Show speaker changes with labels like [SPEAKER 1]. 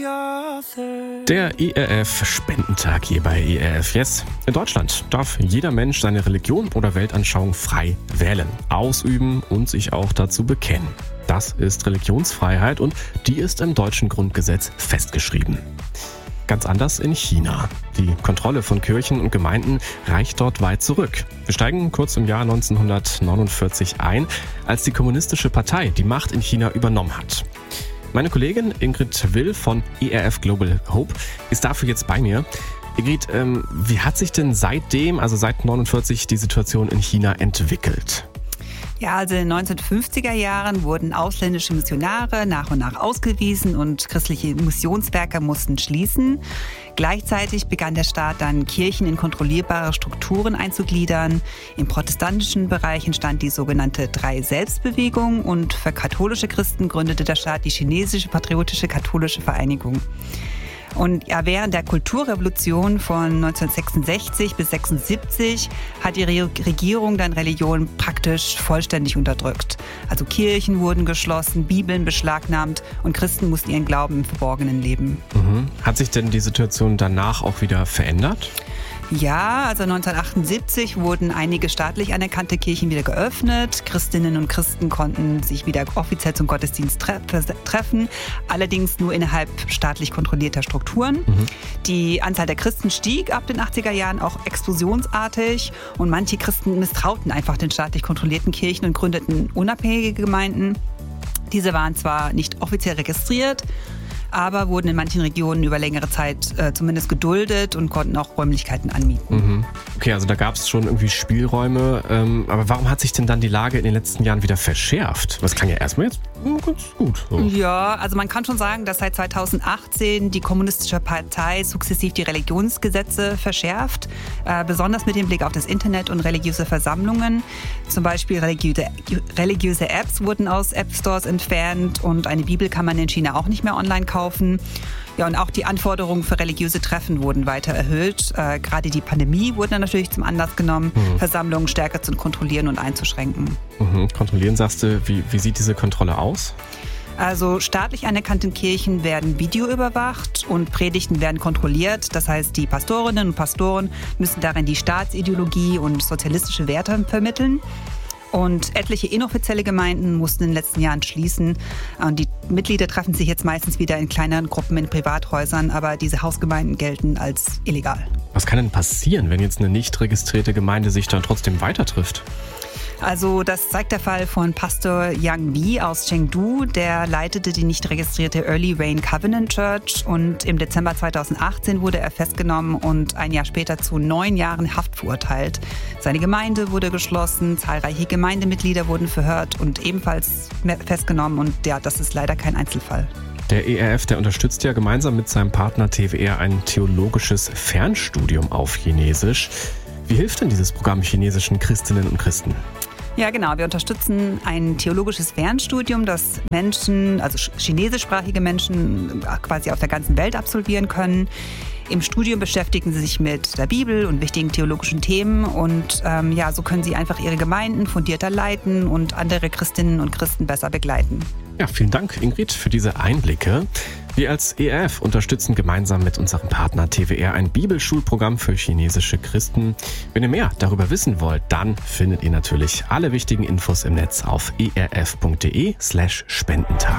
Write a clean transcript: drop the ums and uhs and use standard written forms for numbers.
[SPEAKER 1] Der ERF-Spendentag hier bei ERF Yes. In Deutschland darf jeder Mensch seine Religion oder Weltanschauung frei wählen, ausüben und sich auch dazu bekennen. Das ist Religionsfreiheit und die ist im deutschen Grundgesetz festgeschrieben. Ganz anders in China. Die Kontrolle von Kirchen und Gemeinden reicht dort weit zurück. Wir steigen kurz im Jahr 1949 ein, als die Kommunistische Partei die Macht in China übernommen hat. Meine Kollegin Ingrid Will von ERF Global Hope ist dafür jetzt bei mir. Ingrid, wie hat sich denn seitdem, also seit 1949, die Situation in China entwickelt?
[SPEAKER 2] Ja, also in den 1950er Jahren wurden ausländische Missionare nach und nach ausgewiesen und christliche Missionswerke mussten schließen. Gleichzeitig begann der Staat dann, Kirchen in kontrollierbare Strukturen einzugliedern. Im protestantischen Bereich entstand die sogenannte Drei-Selbst-Bewegung und für katholische Christen gründete der Staat die chinesische Patriotische Katholische Vereinigung. Und ja, während der Kulturrevolution von 1966 bis 1976 hat die Regierung dann Religion praktisch vollständig unterdrückt. Also Kirchen wurden geschlossen, Bibeln beschlagnahmt und Christen mussten ihren Glauben im Verborgenen leben.
[SPEAKER 1] Hat sich denn die Situation danach auch wieder verändert?
[SPEAKER 2] Ja, also 1978 wurden einige staatlich anerkannte Kirchen wieder geöffnet. Christinnen und Christen konnten sich wieder offiziell zum Gottesdienst treffen, allerdings nur innerhalb staatlich kontrollierter Strukturen. Die Anzahl der Christen stieg ab den 80er Jahren auch explosionsartig und manche Christen misstrauten einfach den staatlich kontrollierten Kirchen und gründeten unabhängige Gemeinden. Diese waren zwar nicht offiziell registriert, aber wurden in manchen Regionen über längere Zeit zumindest geduldet und konnten auch Räumlichkeiten anmieten.
[SPEAKER 1] Okay, also da gab es schon irgendwie Spielräume. Aber warum hat sich denn dann die Lage in den letzten Jahren wieder verschärft? Das klang ja erstmal jetzt ganz gut. So.
[SPEAKER 2] Ja, also man kann schon sagen, dass seit 2018 die Kommunistische Partei sukzessiv die Religionsgesetze verschärft. Besonders mit dem Blick auf das Internet und religiöse Versammlungen. Zum Beispiel religiöse Apps wurden aus App-Stores entfernt und eine Bibel kann man in China auch nicht mehr online kaufen. Ja, und auch die Anforderungen für religiöse Treffen wurden weiter erhöht. Gerade die Pandemie wurde dann natürlich zum Anlass genommen, Versammlungen stärker zu kontrollieren und einzuschränken.
[SPEAKER 1] Kontrollieren, sagst du, wie sieht diese Kontrolle aus?
[SPEAKER 2] Also staatlich anerkannte Kirchen werden videoüberwacht und Predigten werden kontrolliert. Das heißt, die Pastorinnen und Pastoren müssen darin die Staatsideologie und sozialistische Werte vermitteln. Und etliche inoffizielle Gemeinden mussten in den letzten Jahren schließen. Und die Mitglieder treffen sich jetzt meistens wieder in kleineren Gruppen in Privathäusern, aber diese Hausgemeinden gelten als illegal.
[SPEAKER 1] Was kann denn passieren, wenn jetzt eine nicht registrierte Gemeinde sich dann trotzdem weiter trifft?
[SPEAKER 2] Also das zeigt der Fall von Pastor Yang Bi aus Chengdu. Der leitete die nicht registrierte Early Rain Covenant Church und im Dezember 2018 wurde er festgenommen und ein Jahr später zu 9 Jahren Haft verurteilt. Seine Gemeinde wurde geschlossen, zahlreiche Gemeindemitglieder wurden verhört und ebenfalls festgenommen und ja, das ist leider kein Einzelfall.
[SPEAKER 1] Der ERF, der unterstützt ja gemeinsam mit seinem Partner TWR ein theologisches Fernstudium auf Chinesisch. Wie hilft denn dieses Programm chinesischen Christinnen und Christen?
[SPEAKER 2] Ja, genau. Wir unterstützen ein theologisches Fernstudium, das Menschen, also chinesischsprachige Menschen quasi auf der ganzen Welt absolvieren können. Im Studium beschäftigen sie sich mit der Bibel und wichtigen theologischen Themen und so können sie einfach ihre Gemeinden fundierter leiten und andere Christinnen und Christen besser begleiten.
[SPEAKER 1] Ja, vielen Dank, Ingrid, für diese Einblicke. Wir als ERF unterstützen gemeinsam mit unserem Partner TWR ein Bibelschulprogramm für chinesische Christen. Wenn ihr mehr darüber wissen wollt, dann findet ihr natürlich alle wichtigen Infos im Netz auf erf.de/Spendentag.